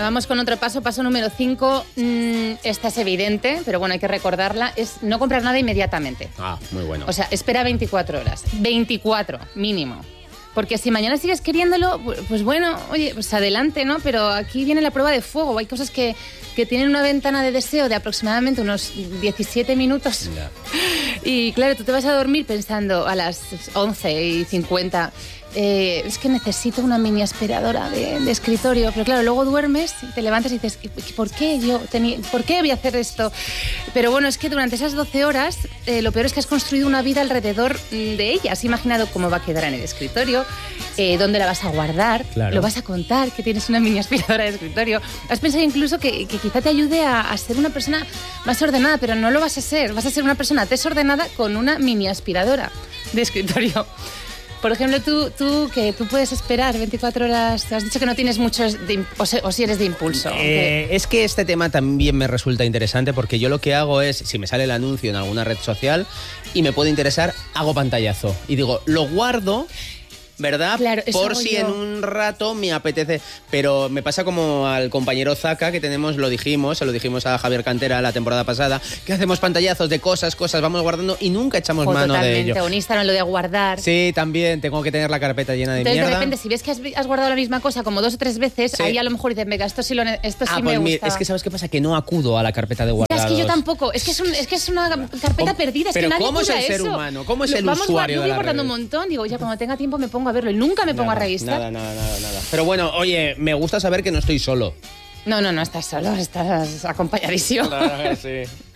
vamos con otro paso. Paso número 5. Esta es evidente, pero bueno, hay que recordarla. Es no comprar nada inmediatamente. Ah, muy bueno. O sea, espera 24 horas. 24, mínimo. Porque si mañana sigues queriéndolo, pues bueno, oye, pues adelante, ¿no? Pero aquí viene la prueba de fuego. Hay cosas que tienen una ventana de deseo de aproximadamente unos 17 minutos. Ya. Y claro, tú te vas a dormir pensando a las 11:50... es que necesito una mini aspiradora de escritorio, pero claro, luego duermes, te levantas y dices, ¿por qué voy a hacer esto? Pero bueno, es que durante esas 12 horas, lo peor es que has construido una vida alrededor de ella. Has imaginado cómo va a quedar en el escritorio, dónde la vas a guardar, claro. Lo vas a contar, que tienes una mini aspiradora de escritorio. Has pensado incluso que quizá te ayude a ser una persona más ordenada, pero no lo vas a ser. Vas a ser una persona desordenada con una mini aspiradora de escritorio. Por ejemplo, tú puedes esperar 24 horas. Te has dicho que no tienes muchos o si eres de impulso. Es que este tema también me resulta interesante porque yo lo que hago es, si me sale el anuncio en alguna red social y me puede interesar, hago pantallazo. Y digo, lo guardo, ¿verdad? Claro, por si en un rato me apetece. Pero me pasa como al compañero Zaka, que tenemos, se lo dijimos a Javier Cantera la temporada pasada, que hacemos pantallazos de cosas, vamos guardando y nunca echamos mano de ello. Un Instagram, lo de guardar. Sí, también, tengo que tener la carpeta llena de Entonces, mierda. de repente, si ves que has guardado la misma cosa como 2 o 3 veces, sí. Ahí a lo mejor dices, venga, esto sí pues me gusta. Es que ¿sabes qué pasa? Que no acudo a la carpeta de guardados. Es que yo tampoco. Es que es una carpeta perdida. Es pero que nadie ¿cómo es el eso. ser humano? ¿Cómo es el usuario yo de voy la guardando red? un montón. Digo, ya cuando tenga tiempo me pongo a verlo. Y nunca me pongo a revisar. Nada. Pero bueno, oye, me gusta saber que no estoy solo. No estás solo. Estás acompañadísimo. Claro que sí.